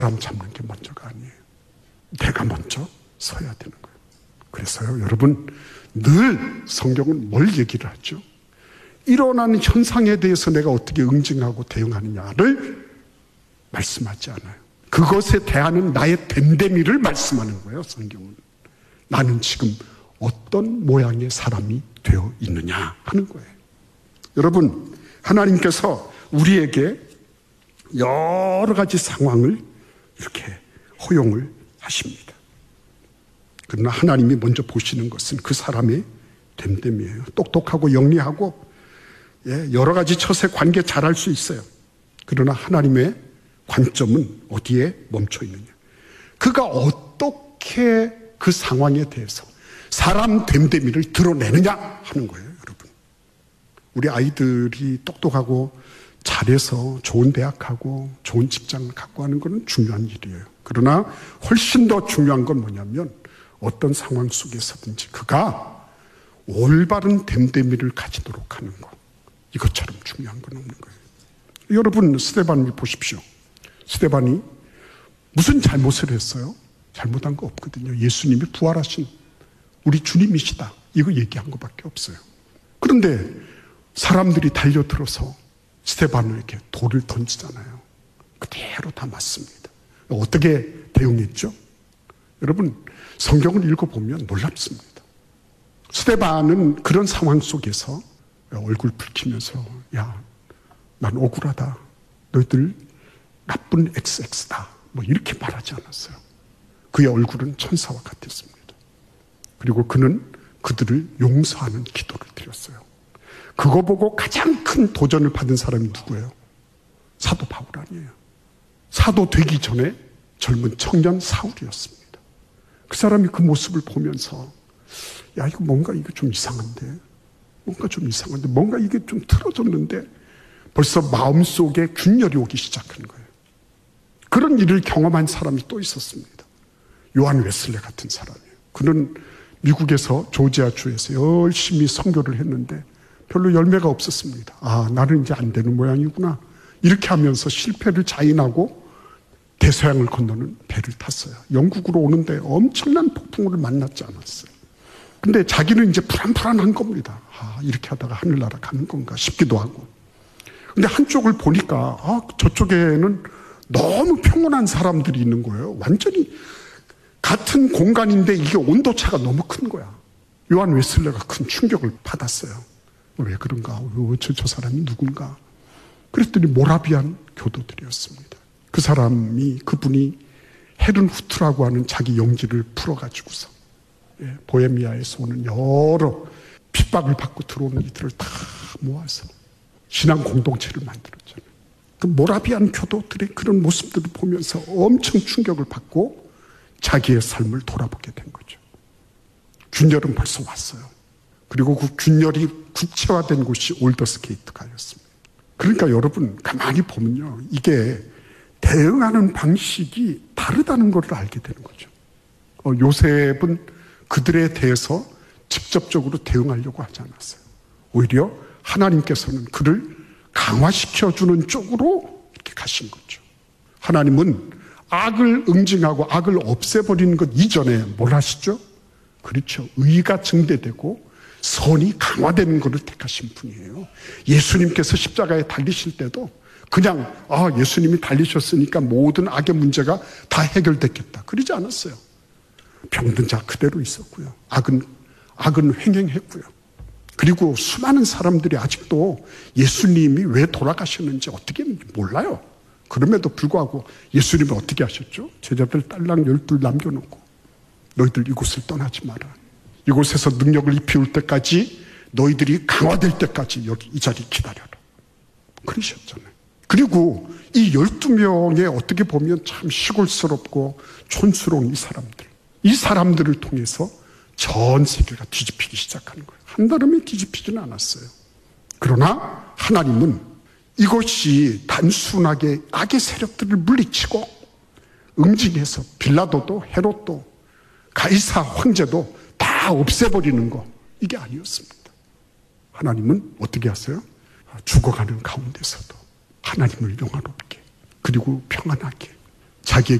사람 잡는 게 먼저가 아니에요. 내가 먼저 서야 되는 거예요. 그래서요, 여러분, 늘 성경은 뭘 얘기를 하죠? 일어나는 현상에 대해서 내가 어떻게 응징하고 대응하느냐를 말씀하지 않아요. 그것에 대하는 나의 됨됨이를 말씀하는 거예요, 성경은. 나는 지금 어떤 모양의 사람이 되어 있느냐 하는 거예요. 여러분, 하나님께서 우리에게 여러 가지 상황을 이렇게 허용을 하십니다. 그러나 하나님이 먼저 보시는 것은 그 사람의 됨됨이에요. 똑똑하고 영리하고 여러 가지 처세 관계 잘할 수 있어요. 그러나 하나님의 관점은 어디에 멈춰 있느냐. 그가 어떻게 그 상황에 대해서 사람 됨됨이를 드러내느냐 하는 거예요, 여러분. 우리 아이들이 똑똑하고 잘해서 좋은 대학 가고 좋은 직장을 갖고 하는 것은 중요한 일이에요. 그러나 훨씬 더 중요한 건 뭐냐면 어떤 상황 속에서든지 그가 올바른 됨됨이를 가지도록 하는 것. 이것처럼 중요한 건 없는 거예요. 여러분, 스데반을 보십시오. 스데반이 무슨 잘못을 했어요? 잘못한 거 없거든요. 예수님이 부활하신 우리 주님이시다. 이거 얘기한 것밖에 없어요. 그런데 사람들이 달려들어서 스데반에게 돌을 던지잖아요. 그대로 다 맞습니다. 어떻게 대응했죠? 여러분, 성경을 읽어보면 놀랍습니다. 스데반은 그런 상황 속에서 얼굴 붉히면서 야, 난 억울하다. 너희들 나쁜 XX다. 뭐 이렇게 말하지 않았어요. 그의 얼굴은 천사와 같았습니다. 그리고 그는 그들을 용서하는 기도를 드렸어요. 그거 보고 가장 큰 도전을 받은 사람이 누구예요? 사도 바울 아니에요. 사도 되기 전에 젊은 청년 사울이었습니다. 그 사람이 그 모습을 보면서 야, 이거 뭔가 이거 좀 이상한데 뭔가 이게 좀 틀어졌는데 벌써 마음속에 균열이 오기 시작한 거예요. 그런 일을 경험한 사람이 또 있었습니다. 요한 웨슬레 같은 사람이에요. 그는 미국에서 조지아주에서 열심히 선교를 했는데 별로 열매가 없었습니다. 아, 나는 이제 안 되는 모양이구나. 이렇게 하면서 실패를 자인하고 대서양을 건너는 배를 탔어요. 영국으로 오는데 엄청난 폭풍우를 만났지 않았어요. 근데 자기는 이제 불안불안한 겁니다. 아, 이렇게 하다가 하늘나라 가는 건가 싶기도 하고. 근데 한쪽을 보니까 저쪽에는 너무 평온한 사람들이 있는 거예요. 완전히 같은 공간인데 이게 온도차가 너무 큰 거야. 요한 웨슬레가 큰 충격을 받았어요. 왜 그런가? 저 사람이 누군가? 그랬더니 모라비안 교도들이었습니다. 그분이 헤른 후트라고 하는 자기 용기를 풀어가지고서 보헤미아에서 오는 여러 핍박을 받고 들어오는 이들을 다 모아서 신앙 공동체를 만들었잖아요. 그 모라비안 교도들의 그런 모습들을 보면서 엄청 충격을 받고 자기의 삶을 돌아보게 된 거죠. 균열은 벌써 왔어요. 그리고 그 균열이 구체화된 곳이 올더스케이트가였습니다. 그러니까 여러분 가만히 보면요, 이게 대응하는 방식이 다르다는 것을 알게 되는 거죠. 요셉은 그들에 대해서 직접적으로 대응하려고 하지 않았어요. 오히려 하나님께서는 그를 강화시켜주는 쪽으로 이렇게 가신 거죠. 하나님은 악을 응징하고 악을 없애버리는 것 이전에 뭘 하시죠? 그렇죠. 의가 증대되고 선이 강화되는 것을 택하신 분이에요. 예수님께서 십자가에 달리실 때도 그냥 예수님이 달리셨으니까 모든 악의 문제가 다 해결됐겠다. 그러지 않았어요. 병든 자 그대로 있었고요. 악은 횡행했고요. 그리고 수많은 사람들이 아직도 예수님이 왜 돌아가셨는지 어떻게 했는지 몰라요. 그럼에도 불구하고 예수님은 어떻게 하셨죠? 제자들 딸랑 12 남겨놓고 너희들 이곳을 떠나지 마라. 이곳에서 능력을 입혀올 때까지 너희들이 강화될 때까지 여기 이 자리 기다려라. 그러셨잖아요. 그리고 이 12명의 어떻게 보면 참 시골스럽고 촌스러운 이 사람들을 통해서 전 세계가 뒤집히기 시작하는 거예요. 한달음에 뒤집히지는 않았어요. 그러나 하나님은 이것이 단순하게 악의 세력들을 물리치고 응징해서 빌라도도 헤롯도 가이사 황제도 다 없애버리는 거, 이게 아니었습니다. 하나님은 어떻게 하세요? 죽어가는 가운데서도 하나님을 영화롭게 그리고 평안하게 자기에게